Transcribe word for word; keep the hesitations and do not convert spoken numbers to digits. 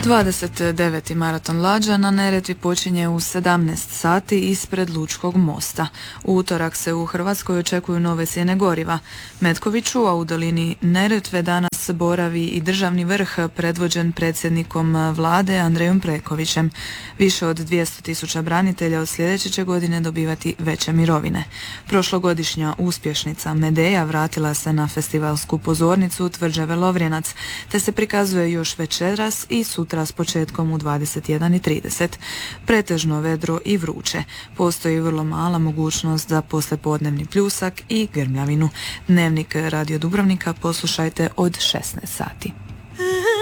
dvadeset deveti maraton Lađa na Neretvi počinje u sedamnaest sati ispred Lučkog mosta. U utorak se u Hrvatskoj očekuju nove cijene goriva. Metkoviću, a u dolini Neretve danas boravi i državni vrh predvođen predsjednikom vlade Andrejom Plenkovićem. Više od dvjesto tisuća branitelja od sljedeće će godine dobivati veće mirovine. Prošlogodišnja uspješnica Medeja vratila se na festivalsku pozornicu Tvrđave Lovrjenac, te se prikazuje još večeras i sutra s početkom u dvadeset jedan i trideset. Pretežno vedro i vruće. Postoji vrlo mala mogućnost za poslijepodnevni pljusak i grmljavinu. Dnevnik Radio Dubrovnika poslušajte od šesnaest sati.